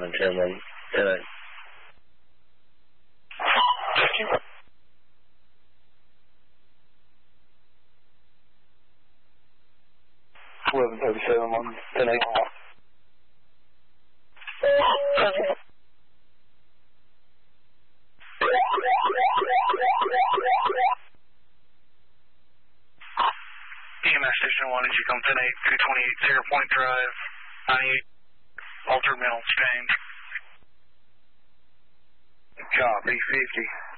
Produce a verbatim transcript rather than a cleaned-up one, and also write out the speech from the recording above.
down in ten one, ten eight. eleven thirty-seven, one, ten eight. E M S Station one, did you come ten eight, two twenty-eight, Cedar Point Drive, ninety-eight, altered mental exchange. Copy, fifty.